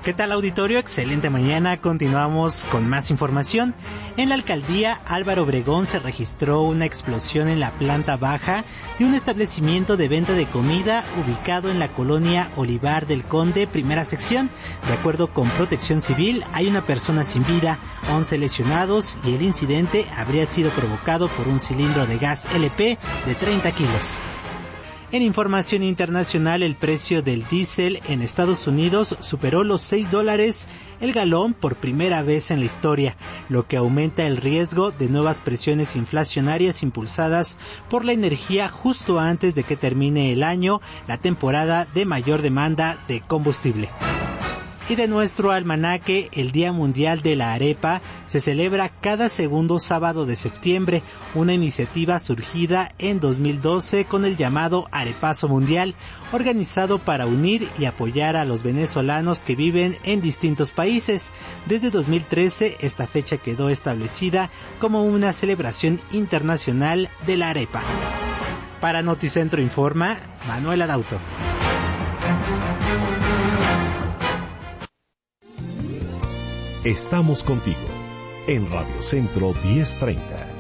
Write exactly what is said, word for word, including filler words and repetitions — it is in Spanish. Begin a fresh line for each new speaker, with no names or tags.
¿Qué tal, auditorio? Excelente mañana. Continuamos con más información. En la alcaldía Álvaro Obregón se registró una explosión en la planta baja de un establecimiento de venta de comida ubicado en la colonia Olivar del Conde, primera sección. De acuerdo con Protección Civil, hay una persona sin vida, once lesionados y el incidente habría sido provocado por un cilindro de gas L P de treinta kilos. En información internacional, el precio del diésel en Estados Unidos superó los seis dólares el galón por primera vez en la historia, lo que aumenta el riesgo de nuevas presiones inflacionarias impulsadas por la energía justo antes de que termine el año, la temporada de mayor demanda de combustible. Y de nuestro almanaque, el Día Mundial de la Arepa se celebra cada segundo sábado de septiembre, una iniciativa surgida en dos mil doce con el llamado Arepazo Mundial, organizado para unir y apoyar a los venezolanos que viven en distintos países. Desde dos mil trece, esta fecha quedó establecida como una celebración internacional de la arepa. Para Noticentro Informa, Manuel Adauto.
Estamos contigo en Radio Centro diez treinta.